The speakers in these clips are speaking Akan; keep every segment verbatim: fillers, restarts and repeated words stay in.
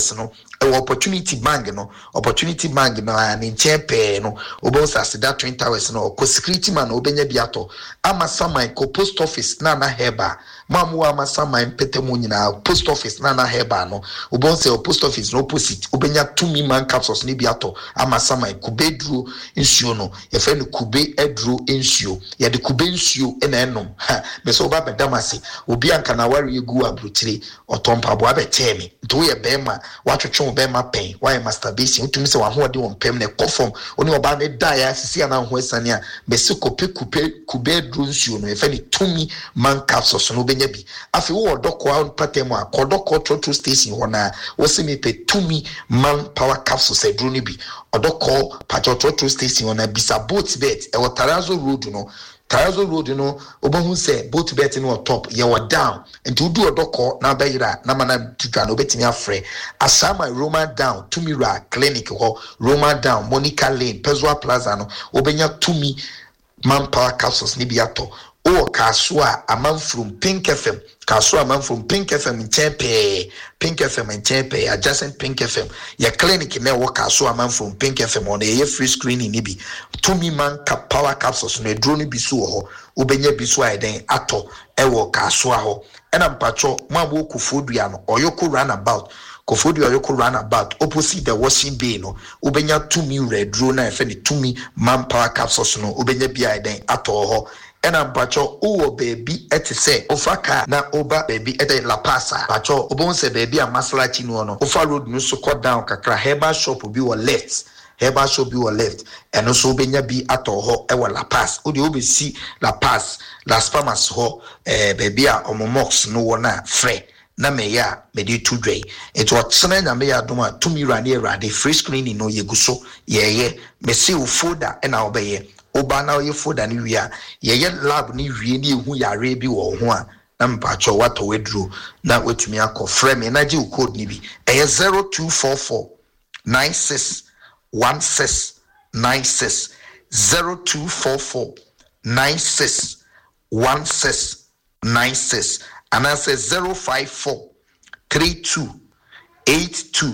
Towers no e opportunity bank no opportunity bank no an nchepe no obonsa seda Twin Towers no ko security man obenya biato ama saman ko post office na na heba mamu ama saman petemu nyina post office na na heba no obonsa o post office no opposite obenya tumi man capsules ni biato ama saman kube duro nsuo no ye fe no kube eduro nsuo ye de kube nsuo ena enom me so ba bedamase obi anka na wari egu abrotire otompa bo abetemi nto ye bema watwetwe bema pen why masturbation utumi se wa ho de won pem ne kofom oni oba ne da ya sisi ana ho esane a be se kope kupe kube eduro nsuo no ye fe ni tumi man capsules no benya bi afi wo odoko a patemu a kodoko trotro station hona wo se me pe tumi man power capsules eduro ni bi odoko patrotro station hona bisa boat bet e Tarazo road no Tarazo road no obohu se boat bet no top ye wa down and to do odoko na bayira na mana tutwa no betimi afre asama Roma down Tumira clinic ho Roma down Monica Lane Pezwa Plaza no obenya tumi manpower capsules ni biato o kasua amam from Pink F M kasua amam from Pink F M in Tempe Pink F M in Tempe adjacent Pink F M ya clinic na wo kasua amam from Pink F M on the free screening ni bi tumi man cap power capsules no drone bi so ho obenya bi so aiden ato e wo kasua ho ena mpacho mabo kufodua no oyoko runabout kofodua oyoko runabout opposite the washing bay no obenya tumi red drone na efe ni tumi man power capsules no obenya bi aiden ato ho ena mpacho uwo baby etise ofaka na oba baby ete La Pasa pacho obonse baby a Maslachi no no ofa road no so cut down kakra herbal shop bi wo left herbal shop bi wo left eno so obenya bi ato ho e wo La Paz odi obesi La Paz Las Palmas ho eh baby a omomox no wo na free na me ya me di two dray it was tsena na me ya doma tumi rani rade free screening no yeguso ye ye me see u folder e na obeye oba na ye foda ni wia ye ye lab ni wie ni ehu yare bi wo ho a na mpacho wato wedru na wetumi akọ frame na gi code ni bi e zero two four four nine six one six nine six zero two four four nine six one six nine six and I say zero five four three two eight two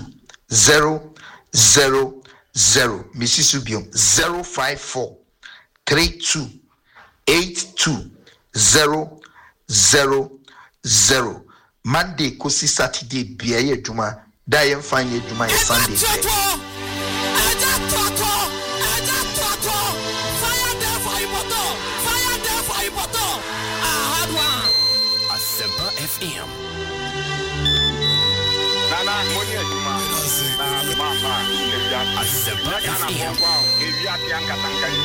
zero zero zero Missus Subium zero five four three two eight two zero zero zero Monday kosi Saturday biaye juma da ye mfanye juma ye Sunday fire there for ipoto fire there for ipoto ah hard one Asempa F M Nana moni juma na mama Asempa F M